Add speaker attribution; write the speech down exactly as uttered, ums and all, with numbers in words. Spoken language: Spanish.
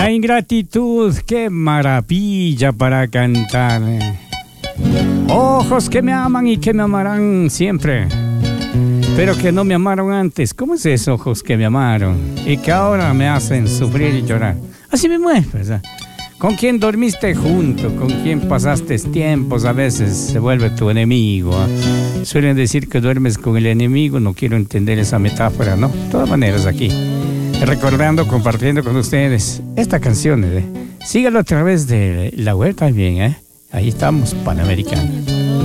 Speaker 1: La ingratitud, qué maravilla para cantar. Ojos que me aman y que me amarán siempre, pero que no me amaron antes. ¿Cómo es eso, ojos que me amaron y que ahora me hacen sufrir y llorar? Así mismo es, ¿verdad? Con quien dormiste junto, con quien pasaste tiempos, a veces se vuelve tu enemigo, ¿eh? Suelen decir que duermes con el enemigo, no quiero entender esa metáfora, ¿no? De todas maneras, aquí, recordando, compartiendo con ustedes esta canción, ¿eh? Sígalo a través de la web también, ¿eh? Ahí estamos, Panamericana.